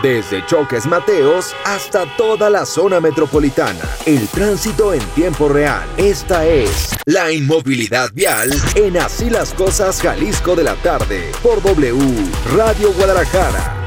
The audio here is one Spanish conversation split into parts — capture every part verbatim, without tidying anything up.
Desde Choques Mateos hasta toda la zona metropolitana. El tránsito en tiempo real. Esta es la inmovilidad vial en Así las Cosas Jalisco de la tarde por W Radio Guadalajara.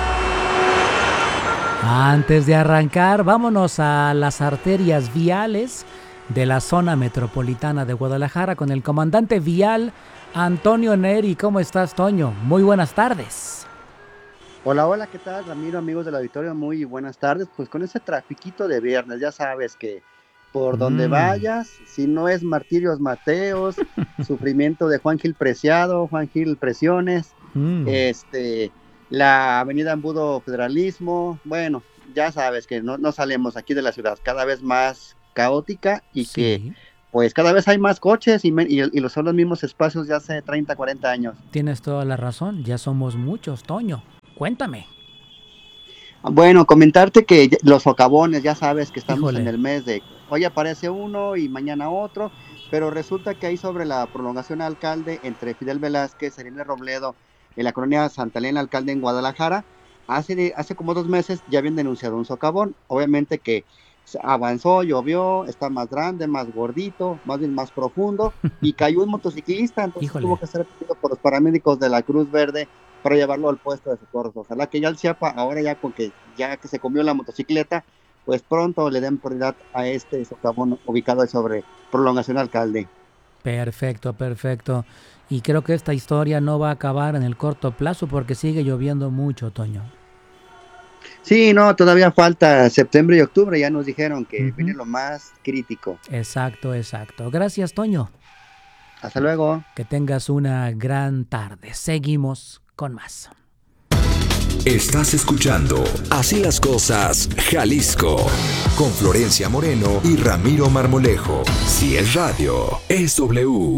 Antes de arrancar, vámonos a las arterias viales de la zona metropolitana de Guadalajara con el comandante vial Antonio Neri. ¿Cómo estás, Toño? Muy buenas tardes. Hola, hola, ¿qué tal, Ramiro, amigos del auditorio? Muy buenas tardes. Pues con ese trafiquito de viernes, ya sabes que por donde mm. vayas, si no es Martirios Mateos, sufrimiento de Juan Gil Preciado, Juan Gil Presiones, mm. este... la avenida Embudo Federalismo, bueno, ya sabes que no, no salimos aquí de la ciudad, cada vez más caótica y sí. que pues cada vez hay más coches y, y, y los son los mismos espacios de hace treinta, cuarenta años. Tienes toda la razón, ya somos muchos, Toño, cuéntame. Bueno, comentarte que los socavones, ya sabes que estamos Híjole. en el mes de, hoy aparece uno y mañana otro, pero resulta que ahí sobre la prolongación Alcalde entre Fidel Velázquez, Irene Robledo, en la colonia Santa Elena Alcalde en Guadalajara, hace, hace como dos meses ya habían denunciado un socavón, obviamente que avanzó, llovió, está más grande, más gordito, más bien más profundo, y cayó un motociclista, entonces Híjole. tuvo que ser atendido por los paramédicos de la Cruz Verde para llevarlo al puesto de socorros. Ojalá que ya el CIAPA, ahora ya con que ya que se comió la motocicleta, pues pronto le den prioridad a este socavón ubicado sobre Prolongación Alcalde. Perfecto, perfecto. Y creo que esta historia no va a acabar en el corto plazo porque sigue lloviendo mucho, Toño. Sí, no, todavía falta septiembre y octubre, ya nos dijeron que uh-huh. viene lo más crítico. Exacto, exacto. Gracias, Toño. Hasta luego. Que tengas una gran tarde. Seguimos con más. Estás escuchando Así las Cosas Jalisco con Florencia Moreno y Ramiro Marmolejo. Si es radio, es W.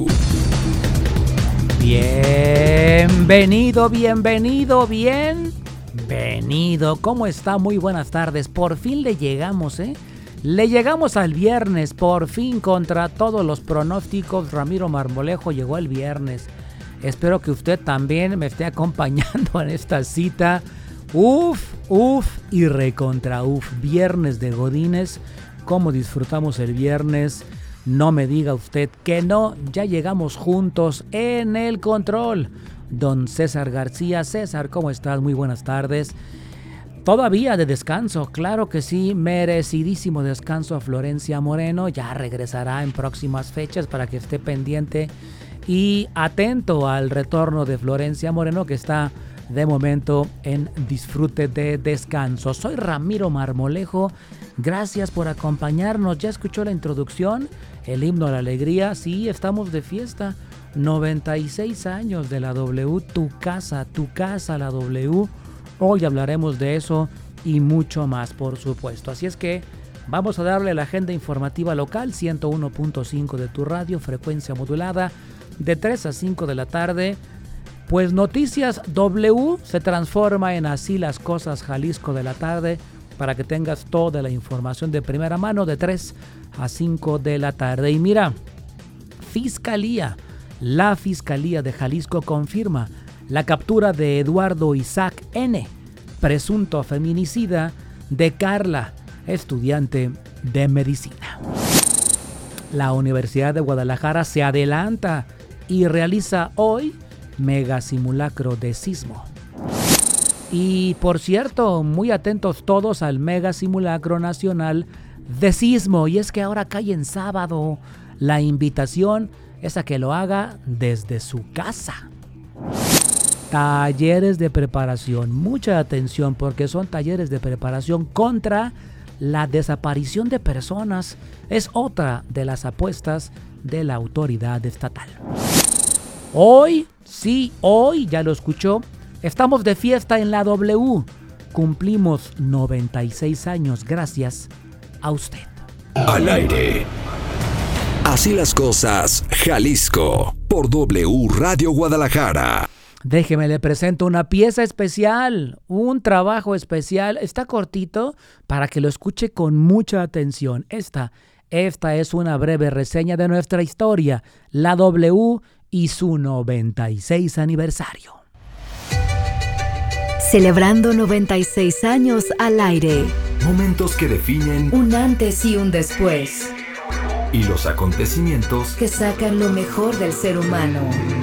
Bienvenido, bienvenido, bienvenido. ¿Cómo está? Muy buenas tardes. Por fin le llegamos, ¿eh? Le llegamos al viernes. Por fin, contra todos los pronósticos, Ramiro Marmolejo llegó el viernes. Espero que usted también me esté acompañando en esta cita. Uf, uf y recontra uf. Viernes de Godínez. ¿Cómo disfrutamos el viernes? No me diga usted que no, ya llegamos juntos en el control. Don César García. César, ¿cómo estás? Muy buenas tardes. Todavía de descanso, claro que sí, merecidísimo descanso a Florencia Moreno. Ya regresará en próximas fechas para que esté pendiente y atento al retorno de Florencia Moreno, que está de momento en disfrute de descanso. Soy Ramiro Marmolejo. Gracias por acompañarnos. ¿Ya escuchó la introducción? El himno a la alegría. Sí, estamos de fiesta. noventa y seis años de la W. Tu casa, tu casa, la W. Hoy hablaremos de eso y mucho más, por supuesto. Así es que vamos a darle la agenda informativa local. ciento uno punto cinco de tu radio, frecuencia modulada, de tres a cinco de la tarde. Pues Noticias W se transforma en Así las Cosas Jalisco de la tarde, para que tengas toda la información de primera mano de tres a cinco de la tarde. Y mira, Fiscalía, la Fiscalía de Jalisco confirma la captura de Eduardo Isaac N., presunto feminicida de Carla, estudiante de medicina. La Universidad de Guadalajara se adelanta y realiza hoy mega simulacro de sismo. Y por cierto, muy atentos todos al mega simulacro nacional de sismo. Y es que ahora cae en sábado. La invitación es a que lo haga desde su casa. Talleres de preparación. Mucha atención, porque son talleres de preparación contra la desaparición de personas. Es otra de las apuestas de la autoridad estatal. Hoy, sí, hoy, ya lo escuchó, estamos de fiesta en la W. Cumplimos noventa y seis años gracias a usted. Al aire. Así las Cosas Jalisco por W Radio Guadalajara. Déjeme le presento una pieza especial, un trabajo especial. Está cortito para que lo escuche con mucha atención. Esta, esta es una breve reseña de nuestra historia, la W y su noventa y seis aniversario. Celebrando noventa y seis años al aire. Momentos que definen Un antes y un después. y los acontecimientos Que sacan lo mejor del ser humano.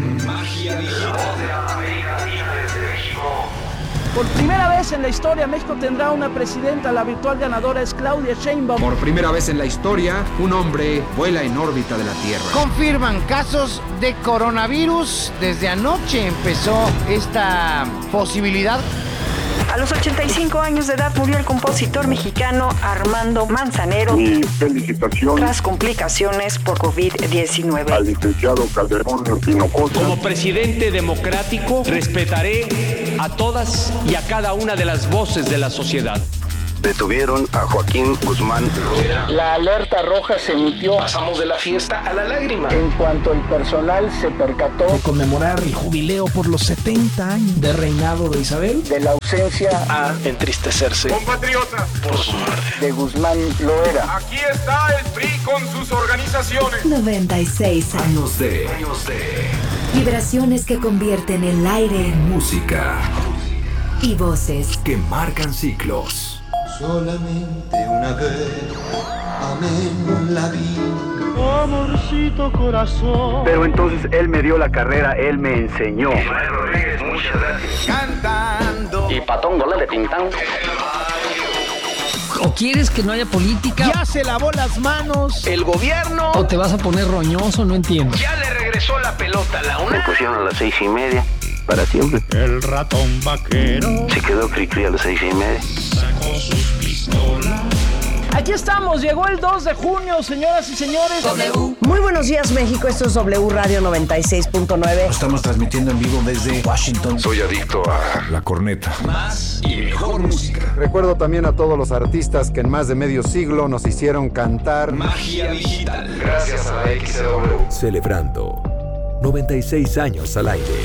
Por primera vez en la historia, México tendrá una presidenta. La virtual ganadora es Claudia Sheinbaum. Por primera vez en la historia, un hombre vuela en órbita de la Tierra. Confirman casos de coronavirus. Desde anoche empezó esta posibilidad. A los ochenta y cinco años de edad murió el compositor mexicano Armando Manzanero. Mi felicitación tras complicaciones por covid diecinueve. al licenciado Calderón Hinojosa. Como presidente democrático, respetaré a todas y a cada una de las voces de la sociedad. Detuvieron a Joaquín Guzmán. La alerta roja se emitió Pasamos de la fiesta a la lágrima. en cuanto el personal se percató De conmemorar el jubileo por los setenta años de reinado de Isabel. de la ausencia A entristecerse Compatriotas, por su muerte. de Guzmán Loera. aquí está el P R I con sus organizaciones. noventa y seis años. años de, años de Vibraciones que convierten el aire en música y voces. que marcan ciclos. Solamente una vez amé en la vida. Amorcito corazón. Pero entonces él me dio la carrera, él me enseñó. Cantando. Y patongo le pintan. ¿O quieres que no haya política? ¿Ya se lavó las manos? El gobierno ¿O te vas a poner roñoso? No entiendo. ya le regresó la pelota a la Me una. pusieron a las seis y media, para siempre. El ratón vaquero Se quedó cri-cri a las seis y media. sacó sus pistolas. Aquí estamos, llegó el dos de junio, señoras y señores. Muy buenos días, México. Esto es W Radio noventa y seis punto nueve. Estamos transmitiendo en vivo desde Washington. Soy adicto a La corneta. Y mejor música. Recuerdo también a todos los artistas que en más de medio siglo nos hicieron cantar. Magia digital. gracias a la X C W. Celebrando noventa y seis años al aire.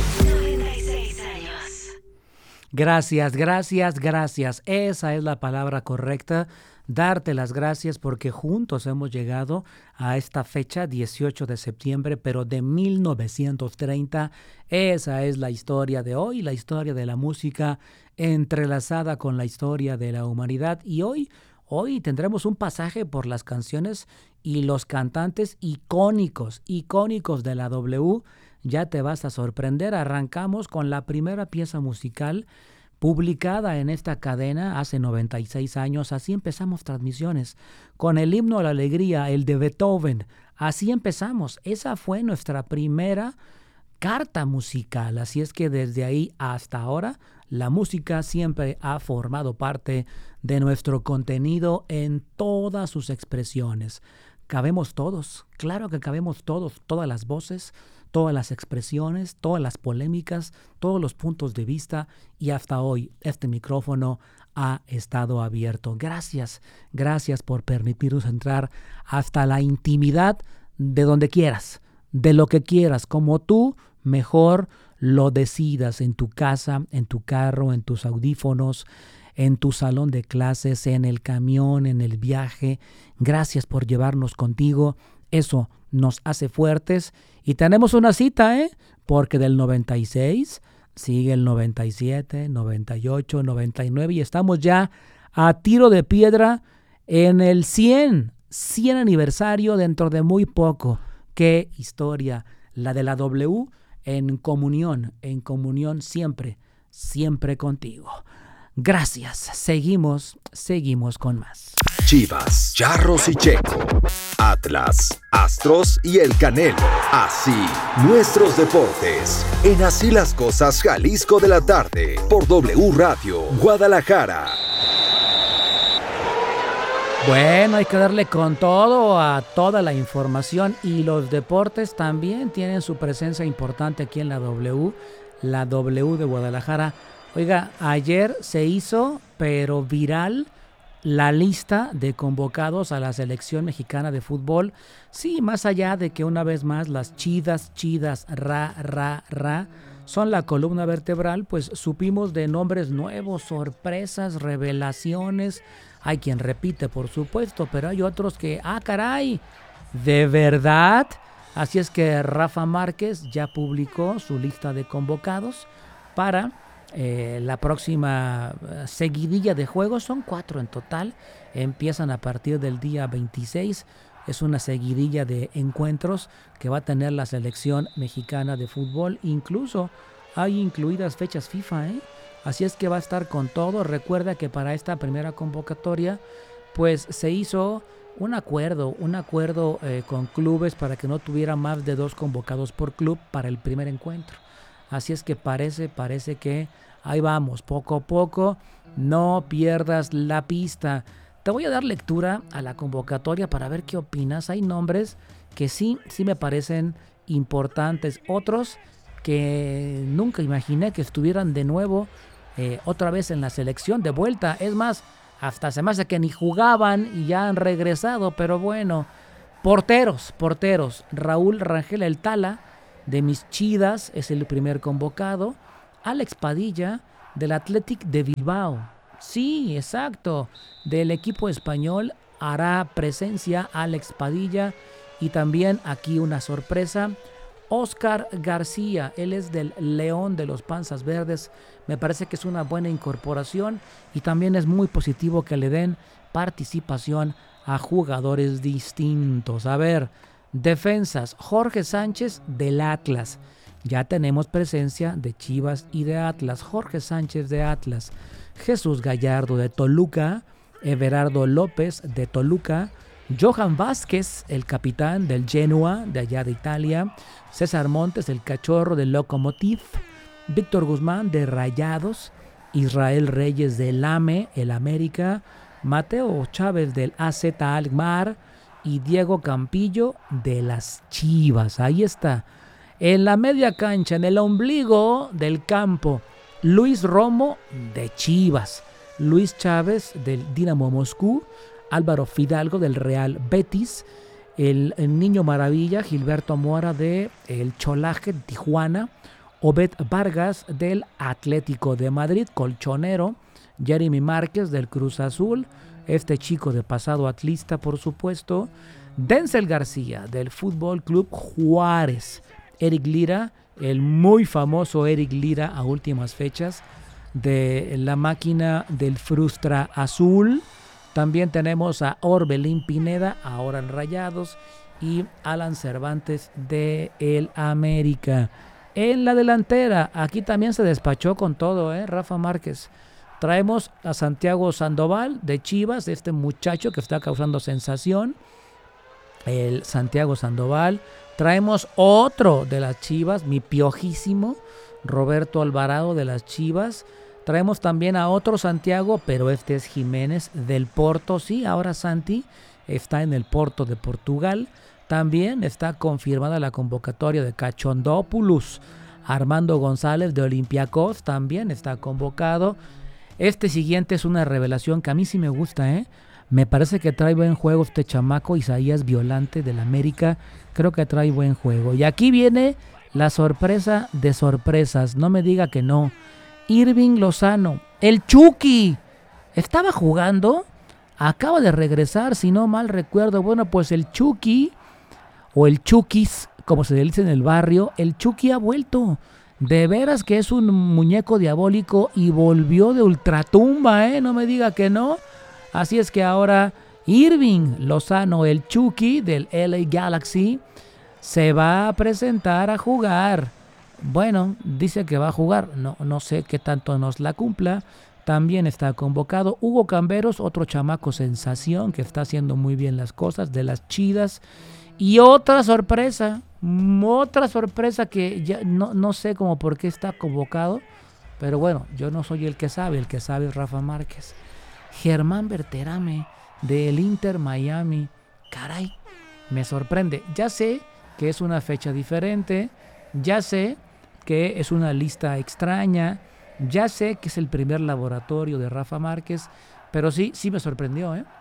Gracias, gracias, gracias. Esa es la palabra correcta. Darte las gracias porque juntos hemos llegado a esta fecha, dieciocho de septiembre, pero de mil novecientos treinta. Esa es la historia de hoy, la historia de la música entrelazada con la historia de la humanidad. Y hoy, hoy tendremos un pasaje por las canciones y los cantantes icónicos, icónicos de la W. Ya te vas a sorprender. Arrancamos con la primera pieza musical publicada en esta cadena hace noventa y seis años. Así empezamos transmisiones, con el himno a la alegría, el de Beethoven. Así empezamos. Esa fue nuestra primera carta musical. Así es que desde ahí hasta ahora, la música siempre ha formado parte de nuestro contenido en todas sus expresiones. Cabemos todos, claro que cabemos todos, todas las voces, todas las expresiones, todas las polémicas, todos los puntos de vista, y hasta hoy este micrófono ha estado abierto. Gracias, gracias por permitirnos entrar hasta la intimidad de donde quieras, de lo que quieras, como tú mejor lo decidas, en tu casa, en tu carro, en tus audífonos, en tu salón de clases, en el camión, en el viaje. Gracias por llevarnos contigo. Eso nos hace fuertes. Y tenemos una cita, ¿eh? Porque del noventa y seis sigue el noventa y siete, noventa y ocho, noventa y nueve y estamos ya a tiro de piedra en el cien, cien aniversario dentro de muy poco. ¡Qué historia! La de la W en comunión, en comunión siempre, siempre contigo. Gracias. Seguimos, seguimos con más. Chivas, Charros y Checo, Atlas, Astros y el Canelo. Así, nuestros deportes. En Así las Cosas, Jalisco de la tarde, por W Radio, Guadalajara. Bueno, hay que darle con todo a toda la información, y los deportes también tienen su presencia importante aquí en la W, la W de Guadalajara. Oiga, ayer se hizo, pero viral, la lista de convocados a la selección mexicana de fútbol. Sí, más allá de que una vez más las chidas, chidas, ra, ra, ra, son la columna vertebral, pues supimos de nombres nuevos, sorpresas, revelaciones. Hay quien repite, por supuesto, pero hay otros que, ah, caray, ¿de verdad? Así es que Rafa Márquez ya publicó su lista de convocados para eh, la próxima seguidilla de juegos, son cuatro en total, empiezan a partir del día veintiséis. Es una seguidilla de encuentros que va a tener la selección mexicana de fútbol. Incluso hay incluidas fechas FIFA, ¿eh? Así es que va a estar con todo. Recuerda que para esta primera convocatoria, pues se hizo un acuerdo, un acuerdo eh, con clubes para que no tuviera más de dos convocados por club para el primer encuentro. Así es que parece, parece que ahí vamos, poco a poco. No pierdas la pista. Te voy a dar lectura a la convocatoria para ver qué opinas. Hay nombres que sí, sí me parecen importantes. Otros que nunca imaginé que estuvieran de nuevo eh, otra vez en la selección de vuelta. Es más, hasta se me hace que ni jugaban y ya han regresado. Pero bueno, porteros, porteros. Raúl Rangel El Tala de mis Chidas es el primer convocado. Alex Padilla del Athletic de Bilbao. Sí, exacto. Del equipo español hará presencia Alex Padilla. Y también aquí una sorpresa, Óscar García. Él es del León de los Panzas Verdes. Me parece que es una buena incorporación. Y también es muy positivo que le den participación a jugadores distintos. A ver, defensas. Jorge Sánchez del Atlas. Ya tenemos presencia de Chivas y de Atlas. Jorge Sánchez de Atlas. Jesús Gallardo de Toluca, Everardo López de Toluca, Johan Vázquez, el capitán del Genoa de allá de Italia, César Montes, el cachorro del Lokomotiv, Víctor Guzmán de Rayados, Israel Reyes del A M E, el América, Mateo Chávez del A Z Alkmaar y Diego Campillo de las Chivas. Ahí está. En la media cancha, en el ombligo del campo, Luis Romo de Chivas, Luis Chávez del Dinamo Moscú, Álvaro Fidalgo del Real Betis, el, el Niño Maravilla, Gilberto Mora de el Cholaje Tijuana, Obed Vargas del Atlético de Madrid, colchonero, Jeremy Márquez del Cruz Azul, este chico de pasado atlista por supuesto, Denzel García del Fútbol Club Juárez, Eric Lira, el muy famoso Eric Lira a últimas fechas de la máquina del Frustra Azul. También tenemos a Orbelín Pineda, ahora en Rayados, y Alan Cervantes de el América. En la delantera, aquí también se despachó con todo, ¿eh? Rafa Márquez. Traemos a Santiago Sandoval de Chivas, este muchacho que está causando sensación, el Santiago Sandoval. Traemos otro de las Chivas, mi piojísimo, Roberto Alvarado de las Chivas. Traemos también a otro Santiago, pero este es Jiménez del Porto. Sí, ahora Santi está en el Porto de Portugal. También está confirmada la convocatoria de Cachondópoulous. Armando González de Olympiacos también está convocado. Este siguiente es una revelación que a mí sí me gusta, ¿eh? Me parece que trae buen juego este chamaco, Isaías Violante del América. Creo que trae buen juego. Y aquí viene la sorpresa de sorpresas. No me diga que no. Irving Lozano, el Chucky. ¿Estaba jugando? Acaba de regresar, si no mal recuerdo. Bueno, pues el Chucky, o el Chukis, como se le dice en el barrio, el Chucky ha vuelto. De veras que es un muñeco diabólico y volvió de ultratumba, ¿eh? No me diga que no. Así es que ahora Irving Lozano, el Chucky del L A Galaxy, se va a presentar a jugar. Bueno, dice que va a jugar, no, no sé qué tanto nos la cumpla. También está convocado Hugo Camberos, otro chamaco sensación que está haciendo muy bien las cosas, de las Chidas. Y otra sorpresa, otra sorpresa que ya no, no sé cómo por qué está convocado, pero bueno, yo no soy el que sabe, el que sabe es Rafa Márquez. Germán Berterame del Inter Miami. Caray, me sorprende. Ya sé que es una fecha diferente, ya sé que es una lista extraña, ya sé que es el primer laboratorio de Rafa Márquez, pero sí, sí me sorprendió, ¿eh?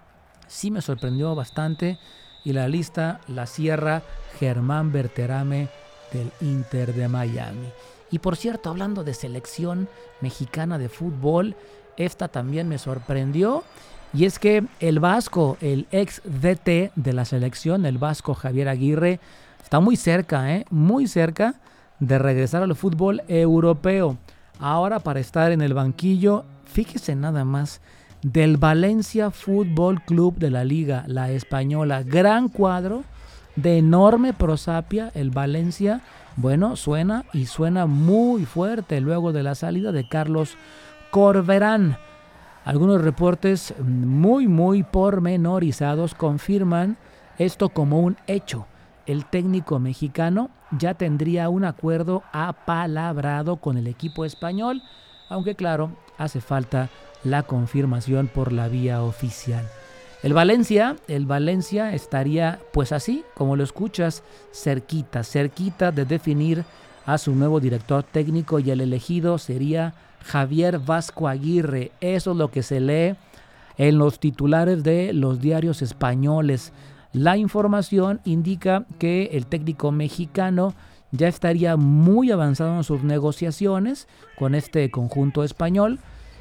Sí me sorprendió bastante. Y la lista la cierra Germán Berterame del Inter de Miami. Y por cierto, hablando de selección mexicana de fútbol, esta también me sorprendió. Y es que el Vasco, el ex D T de la selección, el Vasco Javier Aguirre, está muy cerca, ¿eh? Muy cerca de regresar al fútbol europeo. ahora para estar en el banquillo, fíjese nada más, del Valencia Fútbol Club de la Liga, la española. Gran cuadro, de enorme prosapia, el Valencia. Bueno, suena y suena muy fuerte luego de la salida de Carlos Corberán. Algunos reportes muy, muy pormenorizados confirman esto como un hecho. El técnico mexicano ya tendría un acuerdo apalabrado con el equipo español, aunque claro, hace falta la confirmación por la vía oficial. El Valencia, el Valencia estaría pues así, como lo escuchas, cerquita, cerquita de definir a su nuevo director técnico, y el elegido sería Javier Vasco Aguirre. Eso es lo que se lee en los titulares de los diarios españoles. La información indica que el técnico mexicano ya estaría muy avanzado en sus negociaciones con este conjunto español,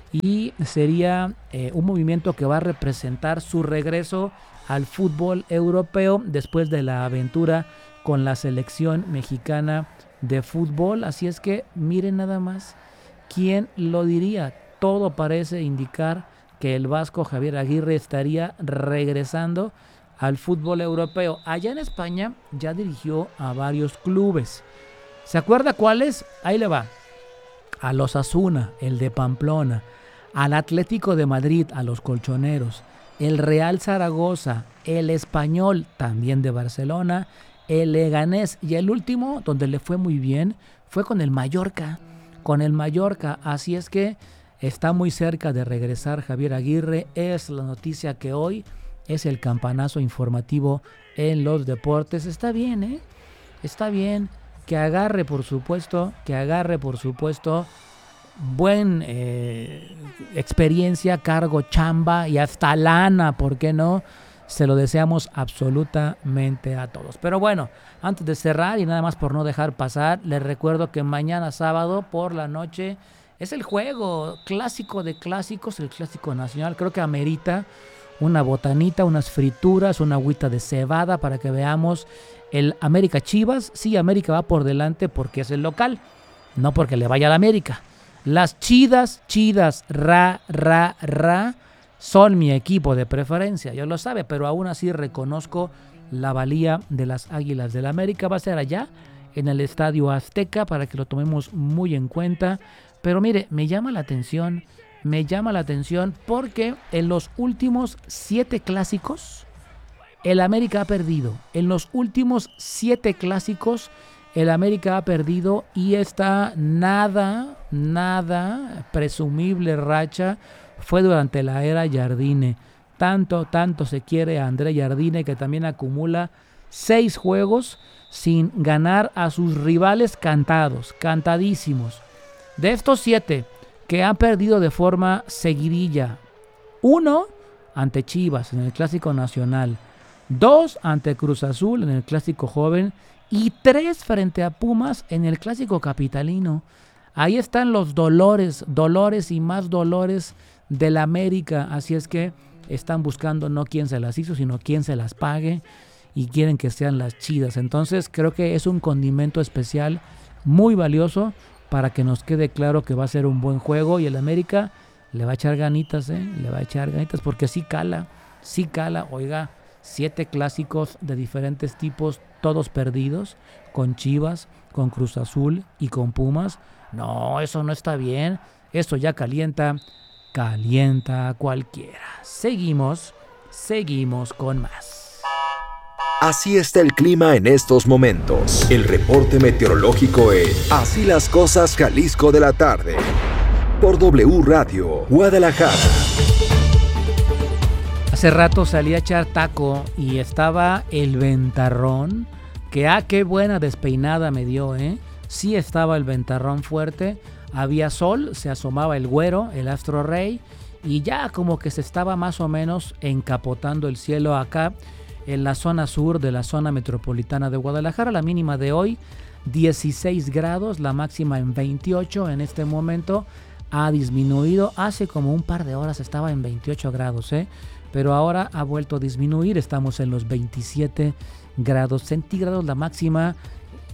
y sería eh, un movimiento que va a representar su regreso al fútbol europeo después de la aventura con la selección mexicana de fútbol. Así es que miren nada más, ¿quién lo diría? Todo parece indicar que el vasco Javier Aguirre estaría regresando al fútbol europeo. Allá en España ya dirigió a varios clubes. ¿Se acuerda cuáles? Ahí le va. A los Osasuna, el de Pamplona, al Atlético de Madrid, a los Colchoneros, el Real Zaragoza, el Español, también de Barcelona, el Leganés, y el último, donde le fue muy bien, fue con el Mallorca, con el Mallorca. Así es que está muy cerca de regresar Javier Aguirre. Es la noticia que hoy es el campanazo informativo en los deportes. Está bien, ¿eh? Está bien que agarre, por supuesto, que agarre, por supuesto, buen eh, experiencia, cargo, chamba y hasta lana, ¿por qué no? Se lo deseamos absolutamente a todos. Pero bueno, antes de cerrar y nada más por no dejar pasar, les recuerdo que mañana sábado por la noche es el juego clásico de clásicos, el clásico nacional. Creo que amerita una botanita, unas frituras, una agüita de cebada para que veamos el América Chivas. Sí, América va por delante porque es el local, no porque le vaya a la América. Las chidas, chidas, ra, ra, ra, son mi equipo de preferencia, ya lo sabe, pero aún así reconozco la valía de las Águilas del América. Va a ser allá, en el Estadio Azteca, para que lo tomemos muy en cuenta. Pero mire, me llama la atención, me llama la atención porque en los últimos siete clásicos, el América ha perdido. En los últimos siete clásicos, el América ha perdido, y esta nada, nada presumible racha fue durante la era Jardine. Tanto, tanto se quiere a André Jardine, que también acumula seis juegos sin ganar a sus rivales cantados, cantadísimos. De estos siete que han perdido de forma seguidilla, uno ante Chivas en el Clásico Nacional, dos ante Cruz Azul en el Clásico Joven, y tres frente a Pumas en el Clásico Capitalino. Ahí están los dolores, dolores y más dolores del América. Así es que están buscando no quién se las hizo, sino quién se las pague, y quieren que sean las chidas. Entonces creo que es un condimento especial muy valioso para que nos quede claro que va a ser un buen juego, y el América le va a echar ganitas, ¿eh? Le va a echar ganitas porque sí cala, sí cala. Oiga, siete clásicos de diferentes tipos, todos perdidos, con Chivas, con Cruz Azul y con Pumas. No, eso no está bien. Eso ya calienta, calienta a cualquiera. Seguimos, seguimos con más. Así está el clima en estos momentos. El reporte meteorológico en Así las Cosas Jalisco de la tarde. Por W Radio, Guadalajara. Hace rato salí a echar taco y estaba el ventarrón. Que ah, qué buena despeinada me dio, ¿eh? Sí estaba el ventarrón fuerte. Había sol, se asomaba el güero, el astro rey. Y ya como que se estaba más o menos encapotando el cielo acá en la zona sur de la zona metropolitana de Guadalajara. La mínima de hoy, dieciséis grados, la máxima en veintiocho. En este momento ha disminuido. Hace como un par de horas estaba en veintiocho grados, ¿eh? Pero ahora ha vuelto a disminuir. Estamos en los veintisiete grados centígrados. La máxima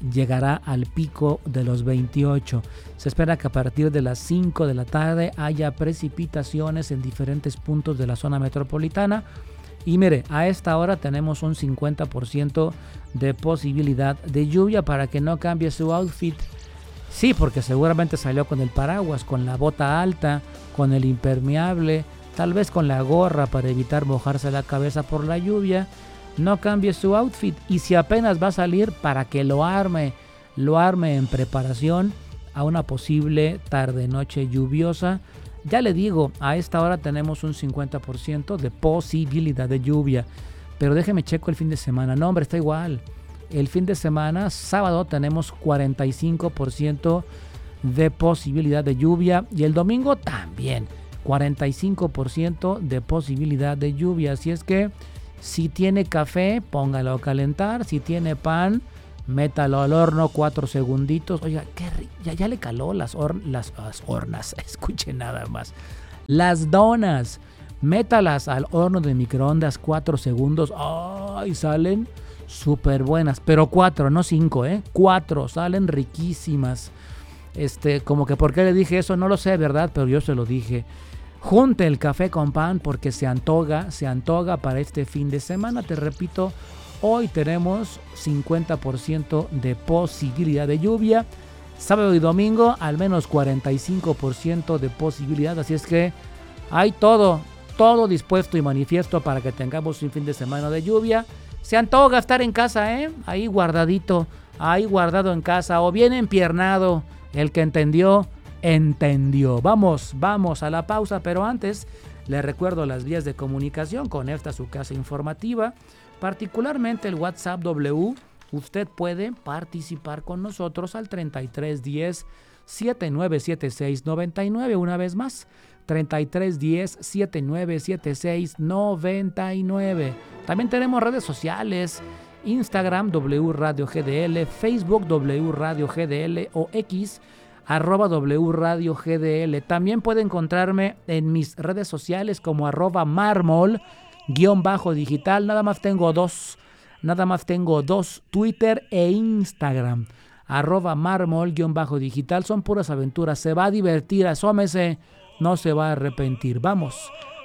llegará al pico de los veintiocho. Se espera que a partir de las cinco de la tarde haya precipitaciones en diferentes puntos de la zona metropolitana. Y mire, a esta hora tenemos un cincuenta por ciento de posibilidad de lluvia para que no cambie su outfit. Sí, porque seguramente salió con el paraguas, con la bota alta, con el impermeable, tal vez con la gorra para evitar mojarse la cabeza por la lluvia. No cambie su outfit, y si apenas va a salir, para que lo arme, lo arme en preparación a una posible tarde-noche lluviosa. Ya le digo, a esta hora tenemos un cincuenta por ciento de posibilidad de lluvia, pero déjeme checo el fin de semana. No, hombre, está igual. El fin de semana, sábado, tenemos cuarenta y cinco por ciento de posibilidad de lluvia, y el domingo también cuarenta y cinco por ciento de posibilidad de lluvia. Así es que si tiene café, póngalo a calentar. Si tiene pan, métalo al horno cuatro segunditos. Oiga, qué rico. Ya, ya le caló las, hor- las, las hornas. Escuche nada más. Las donas, métalas al horno de microondas cuatro segundos. ¡Ay! Salen súper buenas. Pero cuatro, no cinco, ¿eh? Cuatro. Salen riquísimas. Este, como que por qué le dije eso, no lo sé, ¿verdad? Pero yo se lo dije. Junte el café con pan porque se antoja, se antoja para este fin de semana. Te repito, hoy tenemos cincuenta por ciento de posibilidad de lluvia. Sábado y domingo al menos cuarenta y cinco por ciento de posibilidad. Así es que hay todo, todo dispuesto y manifiesto para que tengamos un fin de semana de lluvia. Se antoja estar en casa, ¿eh? Ahí guardadito, ahí guardado en casa o bien empiernado. El que entendió, entendió. Vamos, vamos a la pausa, pero antes le recuerdo las vías de comunicación con esta su casa informativa, particularmente el WhatsApp W. Usted puede participar con nosotros al treinta y tres diez, setenta y nueve setenta y seis noventa y nueve, una vez más, treinta y tres diez, setenta y nueve setenta y seis noventa y nueve. También tenemos redes sociales, Instagram W Radio G D L, Facebook W Radio G D L o X arroba W Radio G D L. También puede encontrarme en mis redes sociales como arroba mármol guión bajo digital. Nada más tengo dos, nada más tengo dos, Twitter e Instagram. Arroba mármol guión bajo digital. Son puras aventuras. Se va a divertir, asómese, no se va a arrepentir. Vamos